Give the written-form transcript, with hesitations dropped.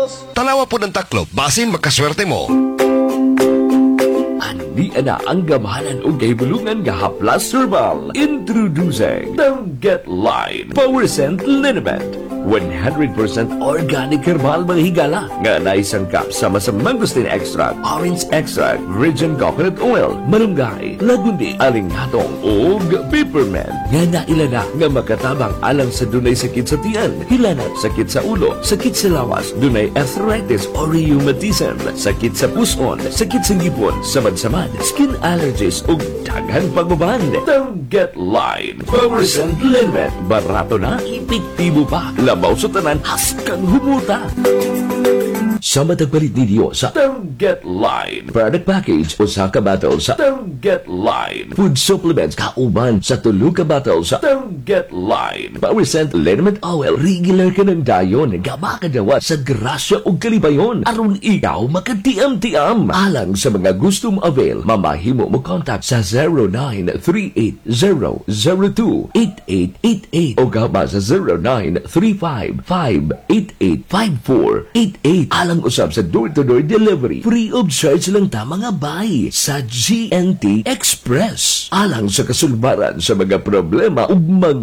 Tanawa po ng taklob, basin makaswerte mo. Andi na ang gamahalan o gaybalungan nga haplas herbal. Introducing Don't Get Line Power Scent Liniment. 100% organic herbal mga higala nga naisangkap sama sa mangosteen extract, orange extract, virgin coconut oil, malunggay, lagundi, alinghatong ug peppermint nga nailana nga makatabang alang sa dunay sakit sa tiyan, hilanat, sakit sa ulo, sakit sa lawas, dunay arthritis or rheumatism, sakit sa puson, sakit sa ngipon, samad-samad, skin allergies ug daghan pagbaban. Don't Get Line Power Scent Liniment. Barato na, epektibo pa. Labaw sa tanan, haskang humuta. Sa matagpalit ninyo sa Don't Get Line product package o sa kabatal sa Don't Get Line food supplements kauban sa tulog kabatal sa Don't Get Line Power Scent Liniment Oil. Regular ka ng dayon nga makadawa sa grasya o kalibayon aron ikaw makatiam-tiam. Alang sa mga gustong avail, mamahimo mo contact sa 0938-002-8888 o gaba sa 0935-588-5488. Alang usab sa door-to-door delivery. Free of charge lang ta mga bay sa GNT Express. Alang sa kasulbaran sa mga problema ug mga